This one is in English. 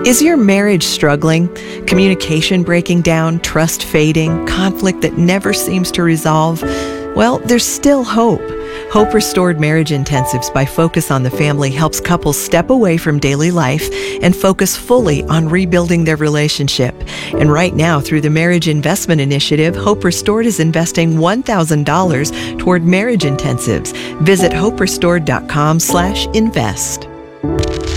Is your marriage struggling? Communication breaking down, trust fading, conflict that never seems to resolve? Well, there's still hope. Hope Restored Marriage Intensives by Focus on the Family helps couples step away from daily life and focus fully on rebuilding their relationship. And right now, through the Marriage Investment Initiative, Hope Restored is investing $1,000 toward marriage intensives. Visit hoperestored.com/invest.